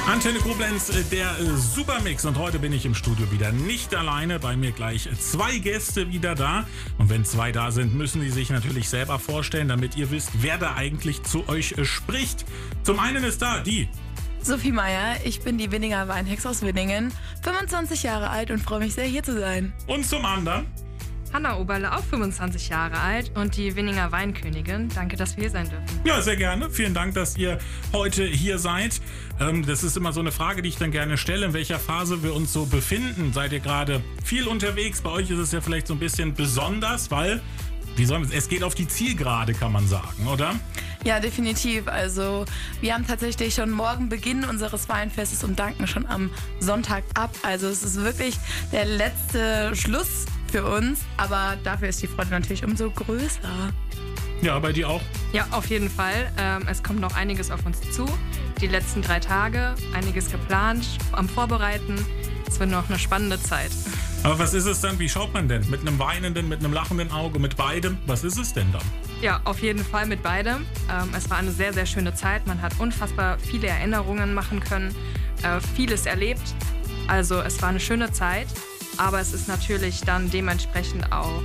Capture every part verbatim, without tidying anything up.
Antenne Koblenz, der Supermix. Und heute bin ich im Studio wieder nicht alleine. Bei mir gleich zwei Gäste wieder da. Und wenn zwei da sind, müssen die sich natürlich selber vorstellen, damit ihr wisst, wer da eigentlich zu euch spricht. Zum einen ist da die Sophie Meier, ich bin die Winninger Weinhex aus Winningen, fünfundzwanzig Jahre alt und freue mich sehr, hier zu sein. Und zum anderen Hanna Oberle, auch fünfundzwanzig Jahre alt und die Winninger Weinkönigin. Danke, dass wir hier sein dürfen. Ja, sehr gerne. Vielen Dank, dass ihr heute hier seid. Ähm, das ist immer so eine Frage, die ich dann gerne stelle, in welcher Phase wir uns so befinden. Seid ihr gerade viel unterwegs? Bei euch ist es ja vielleicht so ein bisschen besonders, weil wie soll man, es geht auf die Zielgerade, kann man sagen, oder? Ja, definitiv. Also wir haben tatsächlich schon morgen Beginn unseres Weinfestes und danken schon am Sonntag ab. Also es ist wirklich der letzte Schluss für uns, aber dafür ist die Freude natürlich umso größer. Ja, bei dir auch? Ja, auf jeden Fall. Ähm, es kommt noch einiges auf uns zu. Die letzten drei Tage, einiges geplant, am Vorbereiten. Es wird noch eine spannende Zeit. Aber was ist es dann? Wie schaut man denn? Mit einem weinenden, mit einem lachenden Auge, mit beidem? Was ist es denn dann? Ja, auf jeden Fall mit beidem. Ähm, es war eine sehr, sehr schöne Zeit. Man hat unfassbar viele Erinnerungen machen können, äh, vieles erlebt. Also es war eine schöne Zeit, aber es ist natürlich dann dementsprechend auch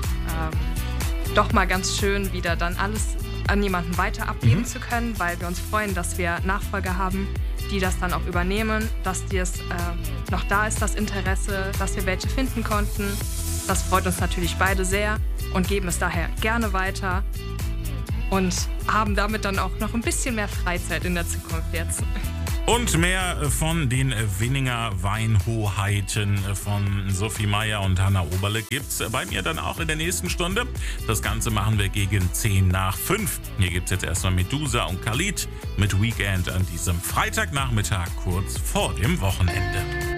ähm, doch mal ganz schön, wieder dann alles an jemanden weiter abgeben mhm. zu können, weil wir uns freuen, dass wir Nachfolger haben, die das dann auch übernehmen, dass das äh, noch da ist, das Interesse, dass wir welche finden konnten. Das freut uns natürlich beide sehr und geben es daher gerne weiter und haben damit dann auch noch ein bisschen mehr Freizeit in der Zukunft jetzt. Und mehr von den Winninger Weinhoheiten von Sophie Meier und Hanna Oberle gibt's bei mir dann auch in der nächsten Stunde. Das Ganze machen wir gegen zehn nach fünf. Hier gibt's jetzt erstmal Medusa und Khalid mit Weekend an diesem Freitagnachmittag kurz vor dem Wochenende.